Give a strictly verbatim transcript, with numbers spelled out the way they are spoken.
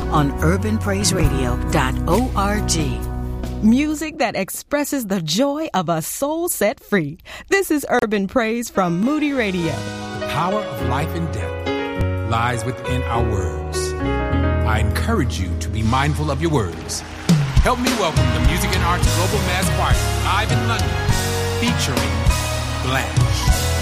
on urban praise radio dot org. Music that expresses the joy of a soul set free. This is Urban Praise from Moody Radio. The power of life and death lies within our words. I encourage you to be mindful of your words. Help me welcome the Music and Arts Global Mass Choir live in London, featuring Blanche.